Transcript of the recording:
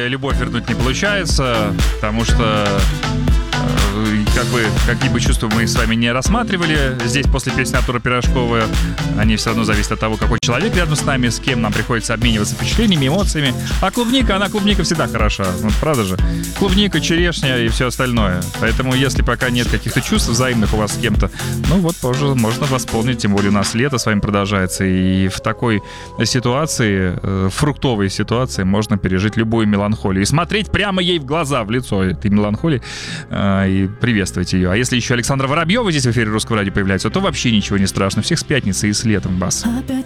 любовь вернуть не получается, потому что как бы какие бы чувства мы с вами не рассматривали, здесь после песни Артура Пирожкова они все равно зависят от того, какой человек рядом с нами, с кем нам приходится обмениваться впечатлениями, эмоциями. А клубника всегда хороша, вот правда же? Клубника, черешня и все остальное. Поэтому если пока нет каких-то чувств взаимных у вас с кем-то, ну вот позже можно восполнить, тем более у нас лето с вами продолжается, и в такой ситуации, фруктовой ситуации, можно пережить любую меланхолию и смотреть прямо ей в глаза, в лицо этой меланхолии, и приветствовать ее. А если еще Александра Воробьева здесь в эфире Русского радио появляется, то вообще ничего не страшно. Всех с пятницы и с летом, бас. Опять